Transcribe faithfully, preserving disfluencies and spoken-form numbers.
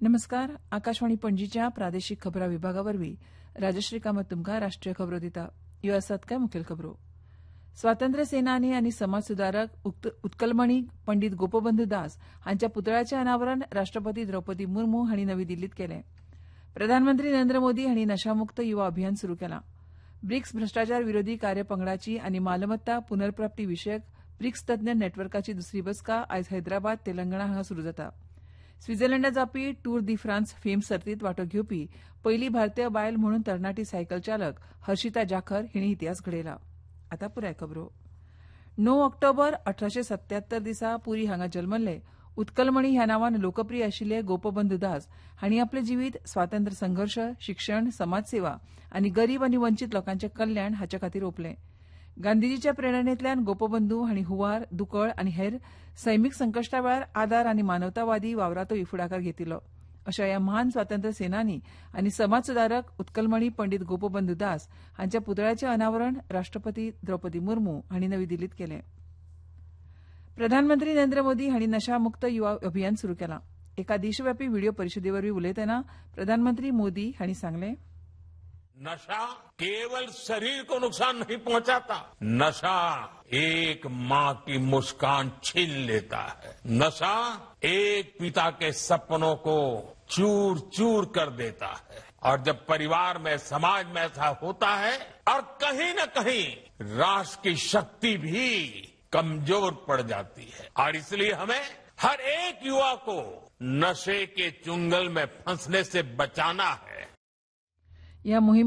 नमस्कार. आकाशवाणी पणजीच्या प्रादेशीक खबरां विभागावरवीं राजश्री कामत तुमकां राष्ट्रीय खबरो दिता. ह्यो आसात कांय मुखेल खबरो. स्वातंत्र्य सेनानी आनी समाज सुदारक उत्कलमणी पंडीत गोपबंधू दास हांच्या पुतळ्याचें अनावरण राष्ट्रपती द्रौपदी मुर्मू हांणी नवी दिल्लींत केलें. प्रधानमंत्री नरेंद्र मोदी हांणी नशामुक्त युवा अभियान सुरू केलां. ब्रिक्स भ्रष्टाचार विरोधी कार्यपंगडाची आनी मालमत्ता पुनर्प्राप्ती विशयक ब्रिक्स तज्ञ नॅटवर्काची दुसरी बसका आयज हैदराबाद तेलंगणा हांगा सुरू जाता. स्वित्झर्लंडात जावपी टूर दी फ्रांस फेम सर्तींत वांटो घेवपी पयली भारतीय बायल म्हणून तरणाटी सायकल चालक हर्षिता जाखर हिणी इतिहास घडयला. आतां पुराय खबरो. णव ऑक्टोबर अठराशे सत्यात्तर दिसा पुरी हांगा जल्मल्ले उत्कलमणी ह्या नांवान लोकप्रिय आशिल्ले गोपबंधू दास हांणी आपलें जिवीत स्वातंत्र्य संघर्श, शिक्षण, समाजसेवा आनी गरीब आनी वंचीत लोकांचें कल्याण हाचे खातीर ओंपलें. गांधीजीच्या प्रेरणेंतल्यान गोपबंधू हांणी हुंवार, दुकळ आनी हेर सैमीक संकश्टा वेळार आदार आनी मानवतावादी वावरांतूय फुडाकार घेतिल्लो अशें ह्या महान स्वातंत्र्य सेनानी आनी समाज सुदारक उत्कलमणी पंडीत गोपबंधू दास हांच्या पुतळ्याचें अनावरण राष्ट्रपती द्रौपदी मुर्मू हांणी नवी दिल्लींत केलें. प्रधानमंत्री नरेंद्र मोदी हांणी नशामुक्त युवा अभियान सुरू केलां. एका देशव्यापी व्हिडिओ परिशदेवरवीं उलयतना प्रधानमंत्री मोदी हांणी सांगलें, नशा केवल शरीर को नुकसान नहीं पहुंचाता, नशा एक माँ की मुस्कान छीन लेता है. नशा एक पिता के सपनों को चूर चूर कर देता है. और जब परिवार में, समाज में ऐसा होता है और कहीं न कहीं राष्ट्र की शक्ति भी कमजोर पड़ जाती है. और इसलिए हमें हर एक युवा को नशे के चुंगल में फंसने से बचाना है. या मोहिमे